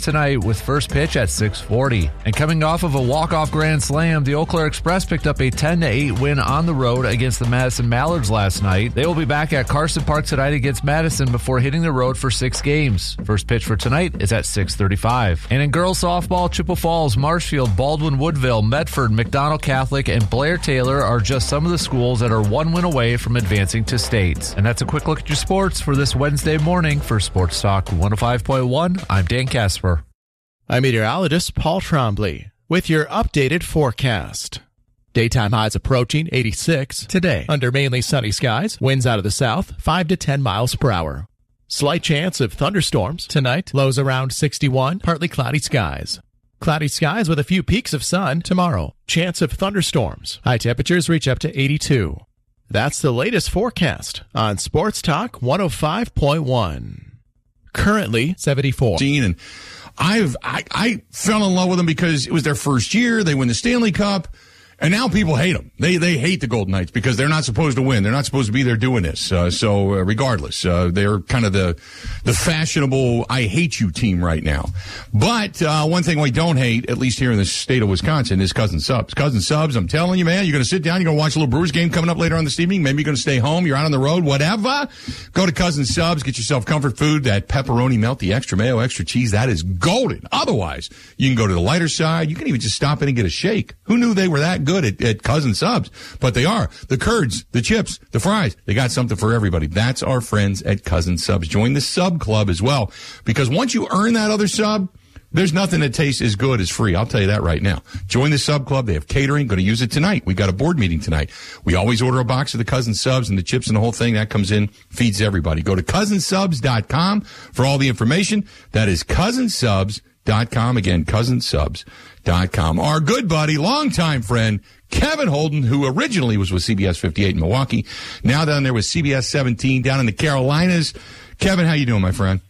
tonight with first pitch at six forty. And coming off of a walk-off grand slam, the Eau Claire Express picked up a ten to eight win on the road against the Madison Mallards last night. They will be back at Carson Park tonight against Madison before hitting the road for six games. First pitch for tonight is at six thirty-five. And in girls softball, Chippewa Falls, Marshfield, Baldwin Woodville, Medford, McDonald Catholic, and Blair Taylor are just some of the schools that are one win away from advancing to states. And that's a quick look at your sports for this Wednesday morning. For Sports Talk one oh five point one, I'm Dan Casper. I'm meteorologist Paul Trombley with your updated forecast. Daytime highs approaching eighty-six today under mainly sunny skies. Winds out of the south, five to ten miles per hour. Slight chance of thunderstorms tonight. Lows around sixty-one, partly cloudy skies. Cloudy skies with a few peaks of sun tomorrow. Chance of thunderstorms. High temperatures reach up to eighty-two. That's the latest forecast on Sports Talk one oh five point one. Currently seventy-four. And I've I, I fell in love with them because it was their first year. They win the Stanley Cup. And now people hate them. They they hate the Golden Knights because they're not supposed to win. They're not supposed to be there doing this. Uh, so uh, regardless, uh, they're kind of the the fashionable I hate you team right now. But uh, one thing we don't hate, at least here in the state of Wisconsin, is Cousin Subs. Cousin Subs, I'm telling you, man, you're going to sit down, you're going to watch a little Brewers game coming up later on this evening. Maybe you're going to stay home. You're out on the road, whatever. Go to Cousin Subs, get yourself comfort food, that pepperoni melt, the extra mayo, extra cheese. That is golden. Otherwise, you can go to the lighter side. You can even just stop in and get a shake. Who knew they were that good at, at Cousin Subs? But they are. The curds, the chips, the fries. They got something for everybody. That's our friends at Cousin Subs. Join the sub club as well, because once you earn that other sub, there's nothing that tastes as good as free. I'll tell you that right now. Join the sub club. They have catering. Going to use it tonight. We got a board meeting tonight. We always order a box of the Cousin Subs and the chips and the whole thing. That comes in, feeds everybody. Go to cousin subs dot com for all the information. That is cousin subs dot com. Again, cousin subs dot com. Our good buddy, longtime friend, Kevin Holden, who originally was with C B S fifty-eight in Milwaukee, now down there with C B S seventeen down in the Carolinas. Kevin, how you doing, my friend?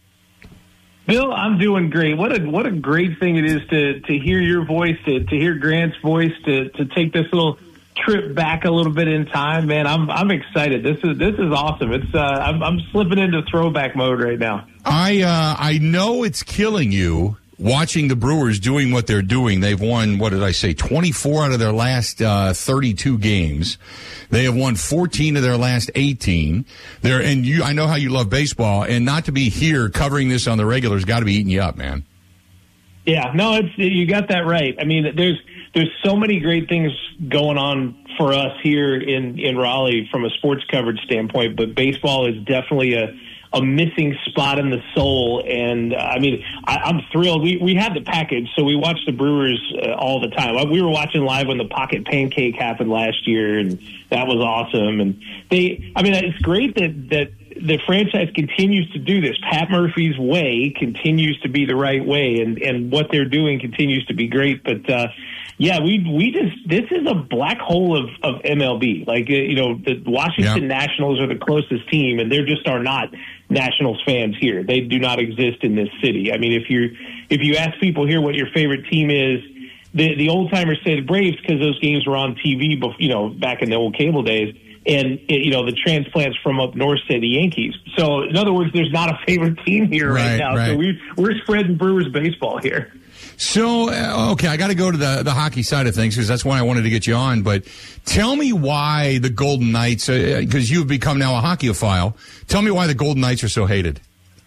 Bill, I'm doing great. What a what a great thing it is to to hear your voice, to to hear Grant's voice, to to take this little trip back a little bit in time, man. I'm I'm excited. This is this is awesome. It's uh, I'm I'm slipping into throwback mode right now. I uh, I know it's killing you watching the Brewers doing what they're doing. They've won, what did I say, twenty-four out of their last uh, thirty-two games. They have won fourteen of their last eighteen. They're, and you, I know how you love baseball, and not to be here covering this on the regular has got to be eating you up, man. Yeah, no, it's you got that right. I mean, there's there's so many great things going on for us here in, in Raleigh from a sports coverage standpoint, but baseball is definitely a a missing spot in the soul. And, uh, I mean, I, I'm thrilled. We we had the package, so we watched the Brewers uh, all the time. We were watching live when the Pocket Pancake happened last year, and that was awesome. And they, I mean, it's great that, that the franchise continues to do this. Pat Murphy's way continues to be the right way, and, and what they're doing continues to be great. But, uh, yeah, we we just this is a black hole of, of M L B. Like, uh, you know, the Washington yeah. Nationals are the closest team, and there just are not Nationals fans here. They do not exist in this city. I mean, if you if you ask people here what your favorite team is, the the old timers say the Braves because those games were on T V, before, you know, back in the old cable days. And, you know, the transplants from up north say the Yankees. So, in other words, there's not a favorite team here right, right now. Right. So we, we're spreading Brewers baseball here. So, uh, okay, I got to go to the, the hockey side of things because that's why I wanted to get you on. But tell me why the Golden Knights, because uh, you've become now a hockey-ophile, tell me why the Golden Knights are so hated.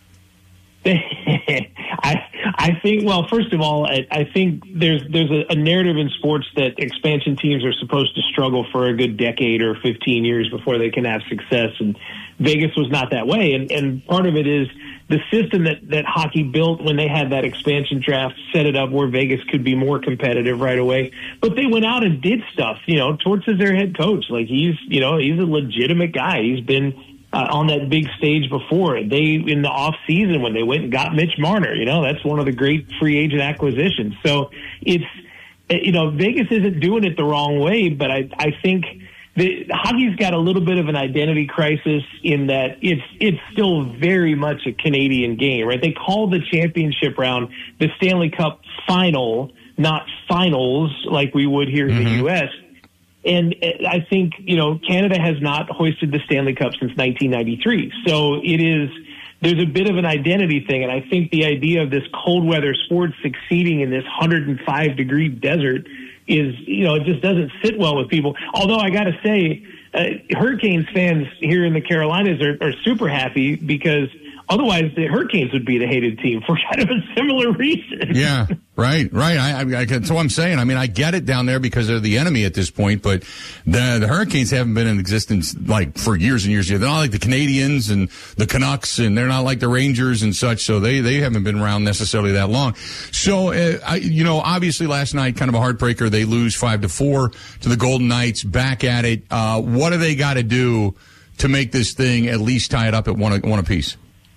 I I think, well, first of all, I, I think there's there's a, a narrative in sports that expansion teams are supposed to struggle for a good decade or fifteen years before they can have success, and Vegas was not that way. And, and part of it is the system that, that hockey built when they had that expansion draft set it up where Vegas could be more competitive right away. But they went out and did stuff. You know, Torts is their head coach. Like, he's, you know, he's a legitimate guy. He's been Uh, on that big stage before. They, in the off season, when they went and got Mitch Marner, you know, that's one of the great free agent acquisitions. So it's, you know, Vegas isn't doing it the wrong way, but I, I think the hockey's got a little bit of an identity crisis in that it's, it's still very much a Canadian game, right? They call the championship round the Stanley Cup final, not finals like we would here in mm-hmm. the U S And I think, you know, Canada has not hoisted the Stanley Cup since nineteen ninety-three. So it is there's a bit of an identity thing. And I think the idea of this cold weather sport succeeding in this one hundred five degree desert is, you know, it just doesn't sit well with people. Although I got to say, uh, Hurricanes fans here in the Carolinas are, are super happy because otherwise the Hurricanes would be the hated team for kind of a similar reason. Yeah, right, right. I, I, I, that's what I'm saying. I mean, I get it down there because they're the enemy at this point, but the the Hurricanes haven't been in existence like for years and years. They're not like the Canadians and the Canucks, and they're not like the Rangers and such. So they they haven't been around necessarily that long. So uh, I, you know, obviously last night kind of a heartbreaker. They lose five to four to the Golden Knights. Back at it. Uh, what do they got to do to make this thing at least tie it up at one one apiece?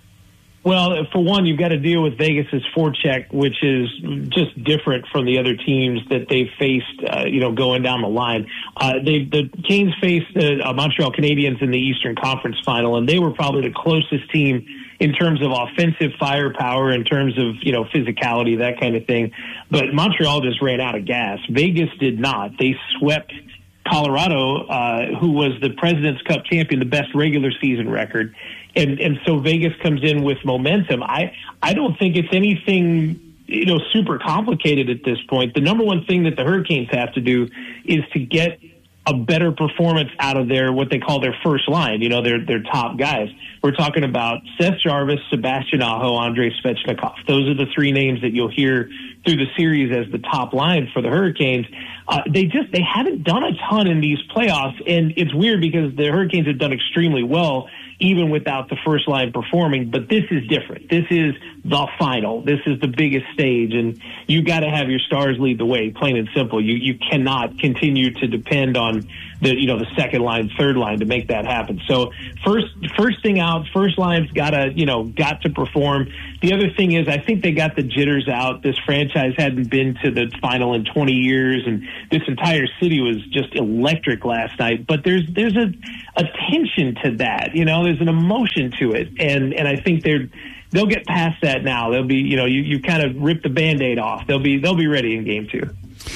Well, for one, you've got to deal with Vegas's forecheck, which is just different from the other teams that they've faced, uh, you know, going down the line. Uh, they, the Canes faced the uh, Montreal Canadiens in the Eastern Conference Final, and they were probably the closest team in terms of offensive firepower, in terms of, you know, physicality, that kind of thing. But Montreal just ran out of gas. Vegas did not. They swept Colorado, uh, who was the President's Cup champion, the best regular season record. And and so Vegas comes in with momentum. I, I don't think it's anything, you know, super complicated at this point. The number one thing that the Hurricanes have to do is to get a better performance out of their, what they call their first line, you know, their, their top guys. We're talking about Seth Jarvis, Sebastian Aho, Andrei Svechnikov. Those are the three names that you'll hear through the series as the top line for the Hurricanes. Uh, they just, they haven't done a ton in these playoffs, and it's weird because the Hurricanes have done extremely well even without the first line performing. But this is different. This is the final. This is the biggest stage, and you got to have your stars lead the way, plain and simple. You you cannot continue to depend on the, you know, the second line, third line to make that happen. So first first thing out, first line's got to, you know, got to perform. The other thing is, I think they got the jitters out. This franchise hadn't been to the final in twenty years, and this entire city was just electric last night. But there's there's a, a tension to that, you know. There's an emotion to it, and and I think they're they'll get past that now. They'll be, you know, you, you kind of rip the Band-Aid off. They'll be they'll be ready in game two.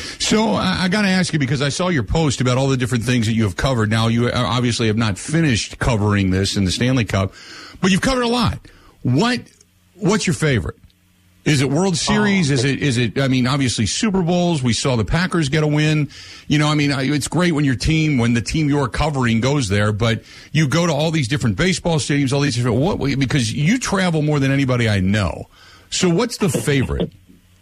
So uh, I got to ask you, because I saw your post about all the different things that you have covered. Now, you obviously have not finished covering this in the Stanley Cup, but you've covered a lot. What what's your favorite? Is it World Series? Oh. Is it, is it, I mean, obviously Super Bowls. We saw the Packers get a win. You know, I mean, it's great when your team, when the team you're covering goes there, but you go to all these different baseball stadiums, all these different, what, because you travel more than anybody I know. So what's the favorite?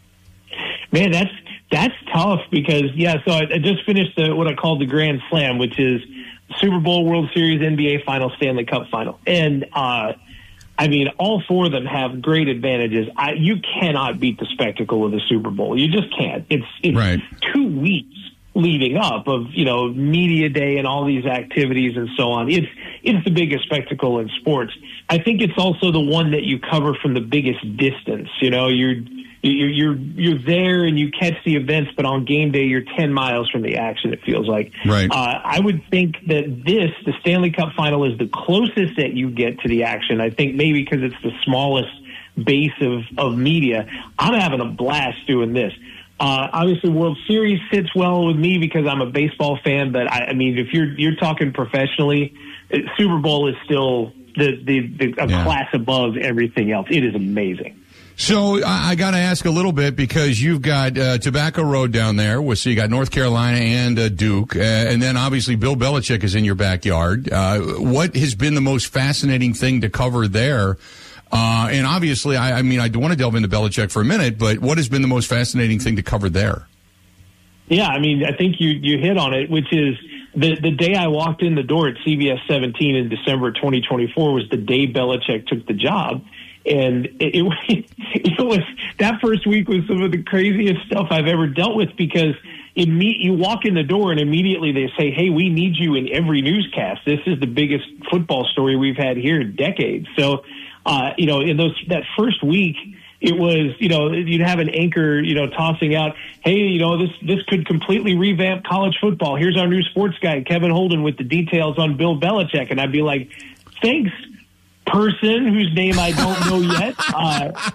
Man, that's, that's tough because, yeah, so I, I just finished the, what I called the Grand Slam, which is Super Bowl, World Series, N B A Final, Stanley Cup Final. And, uh, I mean, all four of them have great advantages. I, you cannot beat the spectacle of the Super Bowl. You just can't. It's, it's right. two weeks leading up of, you know, media day and all these activities and so on. It's, it's the biggest spectacle in sports. I think it's also the one that you cover from the biggest distance. You know, you're, you're, you're, you're there and you catch the events, but on game day, you're ten miles from the action, it feels like. Right. Uh, I would think that this, the Stanley Cup Final, is the closest that you get to the action. I think maybe because it's the smallest base of, of media. I'm having a blast doing this. Uh, obviously, World Series sits well with me because I'm a baseball fan, but I, I mean, if you're, you're talking professionally, Super Bowl is still the, the, the a yeah. class above everything else. It is amazing. So I, I got to ask a little bit because you've got uh, Tobacco Road down there. So you got North Carolina and uh, Duke, uh, and then obviously Bill Belichick is in your backyard. Uh, what has been the most fascinating thing to cover there? Uh, and obviously, I, I mean, I do want to delve into Belichick for a minute, but what has been the most fascinating thing to cover there? Yeah, I mean, I think you you hit on it, which is the the day I walked in the door at C B S seventeen in December twenty twenty-four was the day Belichick took the job. And it, it, it was, that first week was some of the craziest stuff I've ever dealt with because imme- you walk in the door and immediately they say, hey, we need you in every newscast. This is the biggest football story we've had here in decades. So, uh, you know, in those, that first week, it was, you know, you'd have an anchor, you know, tossing out, hey, you know, this, this could completely revamp college football. Here's our new sports guy, Kevin Holden, with the details on Bill Belichick. And I'd be like, thanks, person whose name I don't know yet. Uh,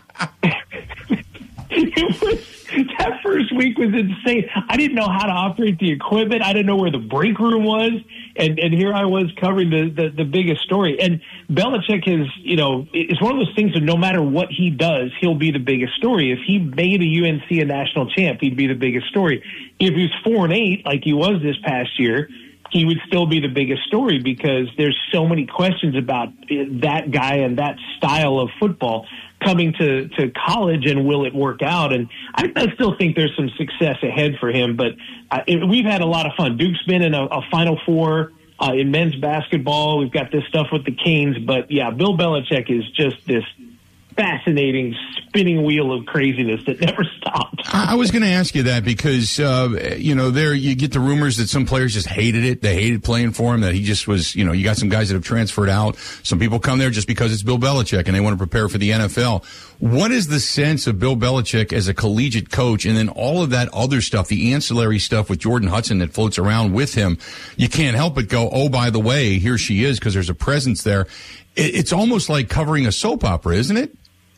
it was, that first week was insane. I didn't know how to operate the equipment. I didn't know where the break room was. And and here I was covering the, the, the biggest story. And Belichick is, you know, it's one of those things that no matter what he does, he'll be the biggest story. If he made a U N C a national champ, he'd be the biggest story. If he's four and eight, like he was this past year, he would still be the biggest story because there's so many questions about that guy and that style of football coming to, to college, and will it work out? And I, I still think there's some success ahead for him, but uh, it, we've had a lot of fun. Duke's been in a, a Final Four uh, in men's basketball. We've got this stuff with the Canes, but yeah, Bill Belichick is just this fascinating spinning wheel of craziness that never stops. I was going to ask you that because, uh, you know, there you get the rumors that some players just hated it. They hated playing for him, that he just was, you know, you got some guys that have transferred out. Some people come there just because it's Bill Belichick and they want to prepare for the N F L. What is the sense of Bill Belichick as a collegiate coach, and then all of that other stuff, the ancillary stuff with Jordan Hudson that floats around with him? You can't help but go, oh, by the way, here she is, because there's a presence there. It's almost like covering a soap opera, isn't it?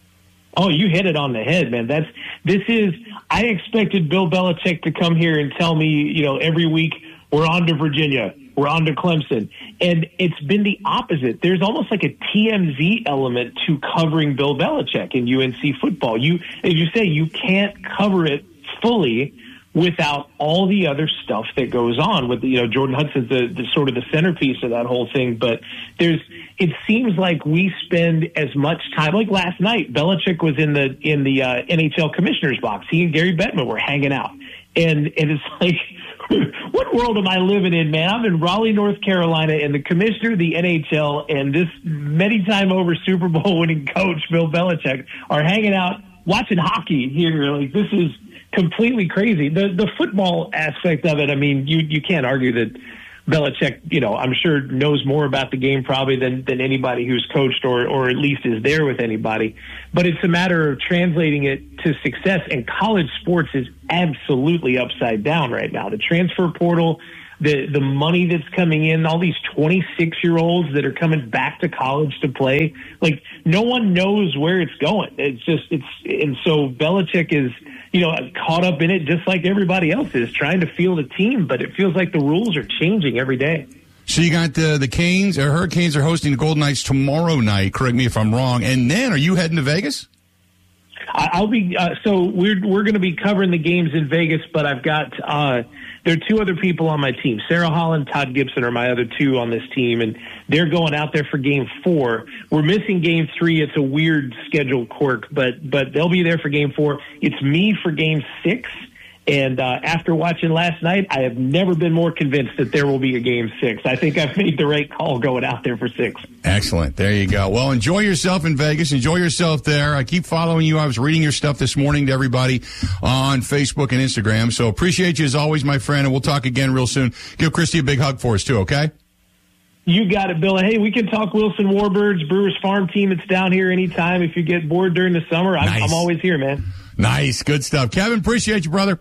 Oh, you hit it on the head, man. That's this is. I expected Bill Belichick to come here and tell me, you know, every week we're on to Virginia, we're on to Clemson, and it's been the opposite. There's almost like a T M Z element to covering Bill Belichick in U N C football. You, as you say, you can't cover it fully without all the other stuff that goes on with, you know, Jordan Hudson's the, the sort of the centerpiece of that whole thing. But there's, it seems like we spend as much time, like last night, Belichick was in the, in the uh, N H L commissioner's box. He and Gary Bettman were hanging out. And, and it's like, what world am I living in, man? I'm in Raleigh, North Carolina, and the commissioner of the N H L and this many time over Super Bowl winning coach, Bill Belichick, are hanging out watching hockey here. Like, this is completely crazy. The the football aspect of it, I mean, you, you can't argue that Belichick, you know, I'm sure knows more about the game probably than, than anybody who's coached or, or at least is there with anybody. But it's a matter of translating it to success. And college sports is absolutely upside down right now. The transfer portal, the the money that's coming in, all these twenty-six-year-olds that are coming back to college to play, like, no one knows where it's going. It's just, it's, and so Belichick is, you know, caught up in it just like everybody else is, trying to field a team, but it feels like the rules are changing every day. So you got the the Canes, or Hurricanes are hosting the Golden Knights tomorrow night. Correct me if I'm wrong. And then, are you heading to Vegas? I'll be uh, so we're we're going to be covering the games in Vegas, but I've got uh, there are two other people on my team. Sarah Holland, Todd Gibson are my other two on this team, and they're going out there for Game Four. We're missing Game Three. It's a weird schedule quirk, but but they'll be there for Game Four. It's me for Game Six. And uh, after watching last night, I have never been more convinced that there will be a Game Six. I think I've made the right call going out there for six. Excellent. There you go. Well, enjoy yourself in Vegas. Enjoy yourself there. I keep following you. I was reading your stuff this morning to everybody on Facebook and Instagram. So appreciate you as always, my friend, and we'll talk again real soon. Give Christy a big hug for us, too, okay? You got it, Bill. Hey, we can talk Wilson Warbirds, Brewers Farm Team. It's down here anytime. If you get bored during the summer, I'm, nice. I'm always here, man. Nice. Good stuff. Kevin, appreciate you, brother.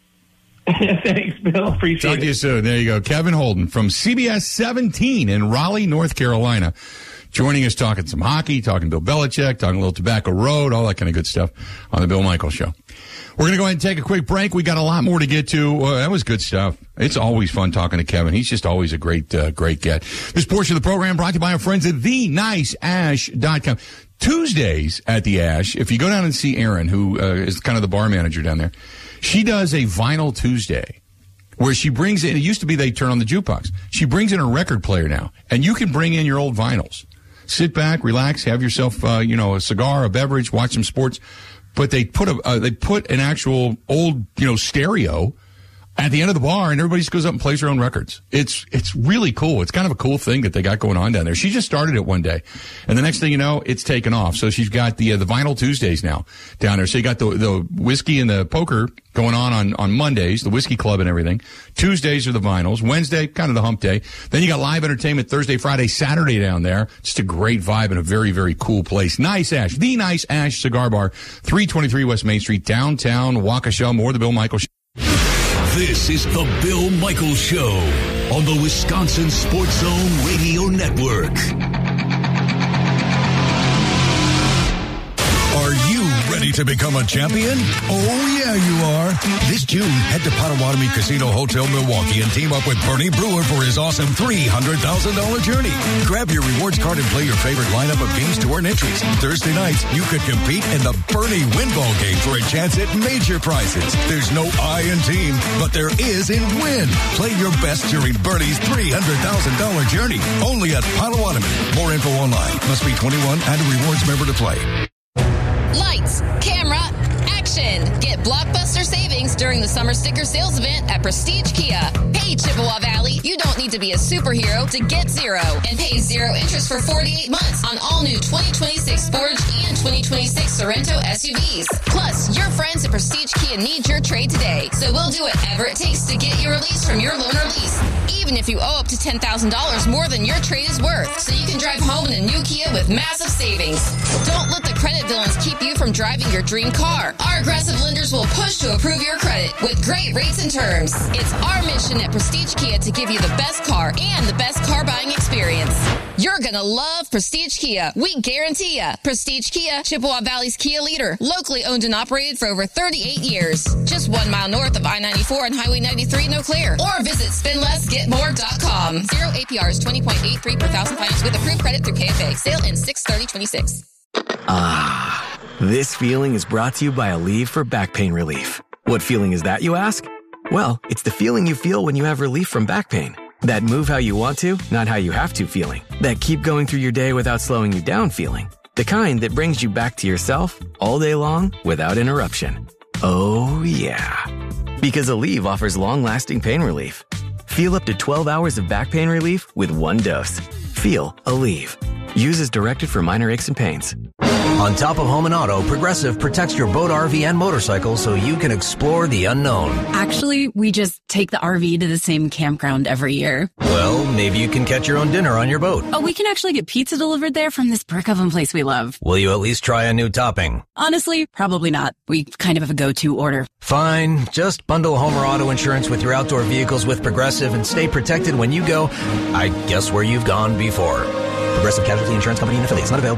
Thanks, Bill. Appreciate Talk it. Talk to you soon. There you go. Kevin Holden from C B S seventeen in Raleigh, North Carolina, joining us, talking some hockey, talking Bill Belichick, talking a little Tobacco Road, all that kind of good stuff on the Bill Michaels Show. We're going to go ahead and take a quick break. We got a lot more to get to. Uh, that was good stuff. It's always fun talking to Kevin. He's just always a great, uh, great get. This portion of the program brought to you by our friends at the nice ash dot com. Tuesdays at the Ash, if you go down and see Erin, who uh, is kind of the bar manager down there, she does a Vinyl Tuesday where she brings in, it used to be they turn on the jukebox. She brings in a record player now, and you can bring in your old vinyls. Sit back, relax, have yourself, uh, you know, a cigar, a beverage, watch some sports. But they put a, uh, they put an actual old, you know, stereo at the end of the bar, and everybody just goes up and plays their own records. It's it's really cool. It's kind of a cool thing that they got going on down there. She just started it one day, and the next thing you know, it's taken off. So she's got the uh, the Vinyl Tuesdays now down there. So you got the the whiskey and the poker going on, on on Mondays, the whiskey club and everything. Tuesdays are the vinyls. Wednesday, kind of the hump day. Then you got live entertainment Thursday, Friday, Saturday down there. Just a great vibe and a very, very cool place. Nice Ash, the Nice Ash Cigar Bar, three twenty-three West Main Street, downtown Waukesha. More of the Bill Michaels Show. This is the Bill Michaels Show on the Wisconsin Sports Zone Radio Network. Are you ready to become a champion? Oh, yeah, you are. This June, head to Potawatomi Casino Hotel Milwaukee and team up with Bernie Brewer for his awesome three hundred thousand dollars journey. Grab your rewards card and play your favorite lineup of games to earn entries. Thursday nights, you could compete in the Bernie Winball game for a chance at major prizes. There's no I in team, but there is in win. Play your best during Bernie's three hundred thousand dollars journey. Only at Potawatomi. More info online. Must be twenty-one and a rewards member to play. Lights, camera, action. Get blockbuster savings during the summer sticker sales event at Prestige Kia. Hey, Chippewa Valley, you don't need to be a superhero to get zero and pay zero interest for forty-eight months on all new twenty twenty-six Forge and twenty twenty-six Sorrento S U Vs. Plus, your friends at Prestige Kia need your trade today, so we'll do whatever it takes to get you released from your loan or lease, even if you owe up to ten thousand dollars more than your trade is worth, so you can drive home in a new Kia with massive savings. Don't let the credit villains keep you from driving your dream car. Our aggressive lenders will push to approve your credit with great rates and terms. It's our mission at Prestige Kia to give you the best car and the best car buying experience. You're gonna love Prestige Kia. We guarantee ya. Prestige Kia, Chippewa Valley's Kia leader, locally owned and operated for over thirty-eight years. Just one mile north of I ninety-four and Highway ninety-three in Eau Claire. Or visit spend less get more dot com. Zero A P R is twenty point eight three per thousand finance with approved credit through K F A. Sale in six thirty twenty-six. Ah, this feeling is brought to you by Aleve for back pain relief. What feeling is that, you ask? Well, it's the feeling you feel when you have relief from back pain. That move how you want to, not how you have to feeling. That keep going through your day without slowing you down feeling. The kind that brings you back to yourself all day long without interruption. Oh, yeah. Because Aleve offers long-lasting pain relief. Feel up to twelve hours of back pain relief with one dose. Feel Aleve. Use as directed for minor aches and pains. On top of home and auto, Progressive protects your boat, R V, and motorcycle so you can explore the unknown. Actually, we just take the R V to the same campground every year. Well, maybe you can catch your own dinner on your boat. Oh, we can actually get pizza delivered there from this brick oven place we love. Will you at least try a new topping? Honestly, probably not. We kind of have a go-to order. Fine. Just bundle home or auto insurance with your outdoor vehicles with Progressive and stay protected when you go, I guess, where you've gone before. Progressive Casualty Insurance Company and affiliates. Not available.